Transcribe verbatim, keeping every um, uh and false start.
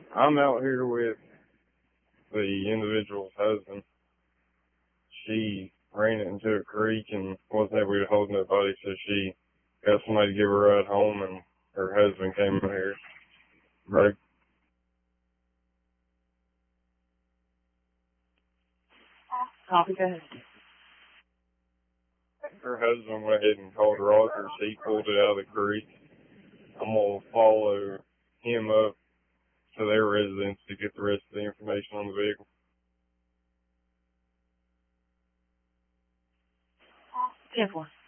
I'm out here with the individual's husband. She ran it into a creek and wasn't able to hold nobody, so she got somebody to give her a ride home, and her husband came out here. Right. Copy, go ahead. Her husband went ahead and called Rogers. He pulled it out of the creek. I'm going to follow him up to their residence to get the rest of the information on the vehicle. ten four.